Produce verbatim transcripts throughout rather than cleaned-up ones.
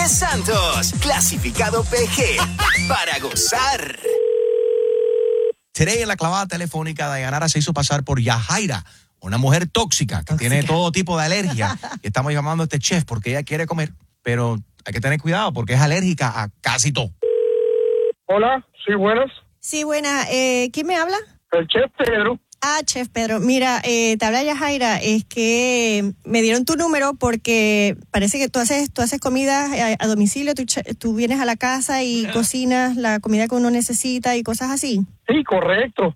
Santos, clasificado P G, para gozar. Today en la clavada telefónica, Dayanara se hizo pasar por Yajaira, una mujer tóxica que Tóxica. tiene todo tipo de alergia. Y estamos llamando a este chef porque ella quiere comer, pero hay que tener cuidado porque es alérgica a casi todo. Hola, sí, buenas. Sí, buena. Eh, ¿Quién me habla? El chef Pedro. Ah, Chef Pedro. Mira, eh, te habla Yajaira. Es que me dieron tu número porque parece que tú haces, tú haces comida a, a domicilio, tú, ch- tú vienes a la casa y cocinas la comida que uno necesita y cosas así. Sí, correcto.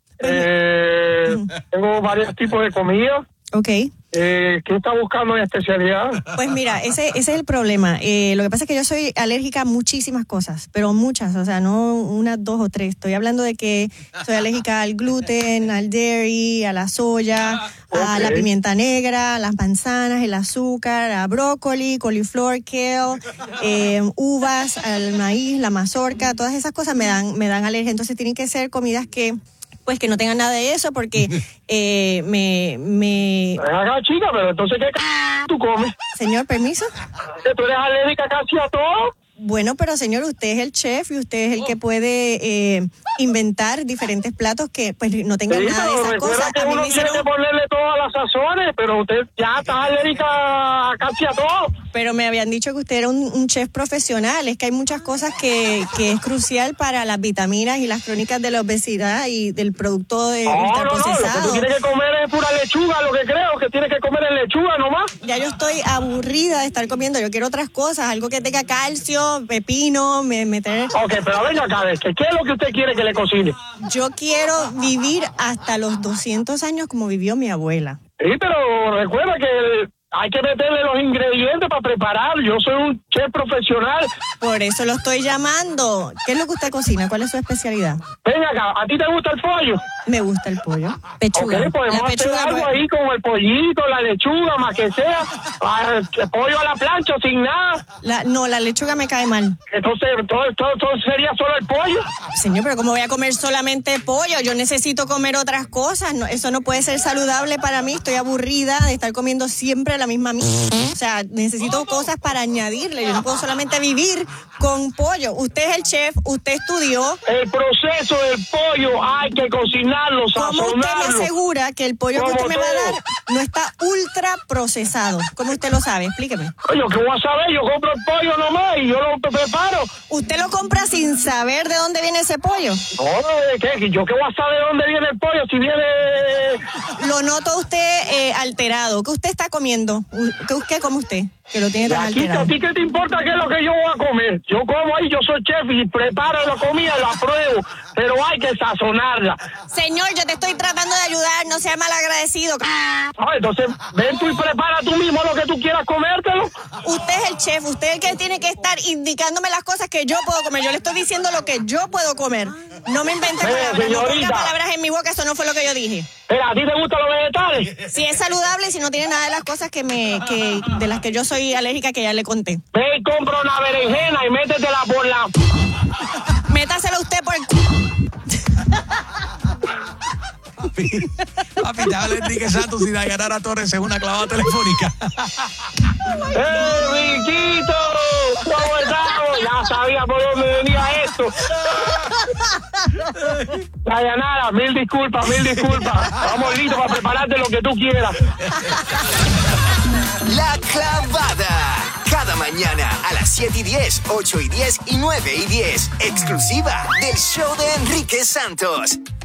Eh, tengo varios tipos de comida. Ok. Eh, ¿Qué está buscando en especialidad? Pues mira, ese, ese es el problema. Eh, lo que pasa es que yo soy alérgica a muchísimas cosas, pero muchas, o sea, no una, dos o tres. Estoy hablando de que soy alérgica al gluten, al dairy, a la soya, a Ok. la pimienta negra, a las manzanas, el azúcar, a brócoli, coliflor, kale, eh, uvas, al maíz, la mazorca, todas esas cosas me dan, me dan alergia. Entonces tienen que ser comidas que pues que no tengan nada de eso porque eh, me, me... Ven acá, chica, pero entonces, ¿qué c... tú comes? Señor, permiso. ¿Que tú eres alérgica casi a todo? Bueno, pero señor, usted es el chef y usted es el que puede eh, inventar diferentes platos que pues no tengan Sí, nada de pero esas recuerda cosas. que A mí uno me tiene hicieron, que ponerle todas las sazones, pero usted ya está alérgica casi a todo. pero me habían dicho que usted era un, un chef profesional. Es que hay muchas cosas que, que es crucial para las vitaminas y las crónicas de la obesidad y del producto de No, no, no, lo que tú ultraprocesado. tienes que comer es pura lechuga, lo que creo que tienes que comer es lechuga nomás. Ya yo estoy aburrida de estar comiendo. Yo quiero otras cosas, algo que tenga calcio, pepino, me, meter... Ok, pero venga acá, ¿qué ¿qué es lo que usted quiere que le cocine? Yo quiero vivir hasta los doscientos años como vivió mi abuela. Sí, pero recuerda que hay que meterle los ingredientes para preparar. Yo soy un chef profesional. Por eso lo estoy llamando. ¿Qué es lo que usted cocina? ¿Cuál es su especialidad? Venga acá, ¿a ti te gusta el pollo? Me gusta el pollo. Pechuga. Ok, podemos La hacer pechuga, algo pues, ahí con el pollito, la lechuga, más que sea. Ah, el pollo a la plancha sin nada. la- no, la lechuga me cae mal. Entonces, todo, todo, todo sería solo el pollo. Señor, pero ¿cómo voy a comer solamente pollo? Yo necesito comer otras cosas. No, eso no puede ser saludable para mí. Estoy aburrida de estar comiendo siempre la misma mierda. O sea, necesito cosas para añadirle. Yo no puedo solamente vivir con pollo. Usted es el chef, usted estudió. El proceso del pollo hay que cocinarlo, ¿Cómo usted me sazonarlo. asegura que el pollo que Como usted me va a todo. dar no está ultra procesado? ¿Cómo usted lo sabe? Explíqueme. Oye, ¿qué voy a saber? Yo compro el pollo nomás y yo lo preparo. ¿Usted lo compra sin saber de dónde viene ese pollo? No, ¿de qué? ¿Yo qué voy a saber de dónde viene el pollo si viene... Lo noto usted eh, alterado. ¿Qué usted está comiendo? ¿Qué, qué come usted? Que lo tiene De tan aquí, ¿a alterado. ti qué te importa qué es lo que yo voy a comer? Yo como ahí, yo soy chef y preparo la comida, la pruebo, pero hay que sazonarla. Señor, yo te estoy tratando de ayudar. No sea malagradecido. Ah, entonces, ven tú y prepara tú mismo lo que tú quieras comértelo. Usted es el chef. Usted es el que tiene que estar indicándome las cosas que yo puedo comer. Yo le estoy diciendo lo que yo puedo comer. No me invente Mire, palabras. No ponga señorita. palabras en mi boca. Eso no fue lo que yo dije. Mira, ¿a ti te gustan los vegetales? Si es saludable, si no tiene nada de las cosas que me, que, de las que yo soy alérgica, que ya le conté. Ve y compra una berenjena y métetela por la... Métaselo usted por el... Papi, papi, te habla Enrique Santos y Dayanara Torres en una clavada telefónica. ¡Eh, Riquito! ¿Cómo estamos? Ya sabía por dónde venía esto. Dayanara, mil disculpas, mil disculpas. Estamos listos para prepararte lo que tú quieras. La Clavada. Cada mañana a las siete y diez, ocho y diez y nueve y diez. Exclusiva del show de Enrique Santos.